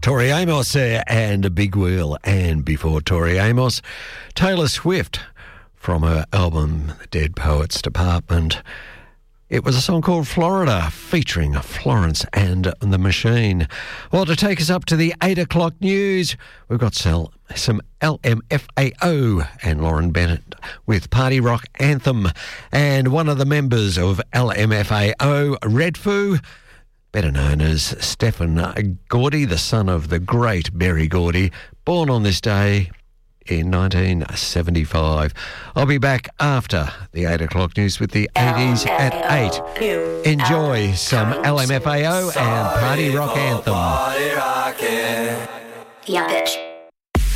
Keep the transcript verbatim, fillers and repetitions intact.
Tori Amos there and a Big Wheel. And before Tori Amos, Taylor Swift from her album Dead Poets Department. It was a song called Florida, featuring Florence and the Machine. Well, to take us up to the eight o'clock news, we've got some L M F A O and Lauren Bennett with Party Rock Anthem. And one of the members of L M F A O, Redfoo, better known as Stephen Gordy, the son of the great Berry Gordy, born on this day in nineteen seventy-five. I'll be back after the eight o'clock news with the eighties at eight. Enjoy some L M F A O and Party Rock Anthem. Yeah, bitch.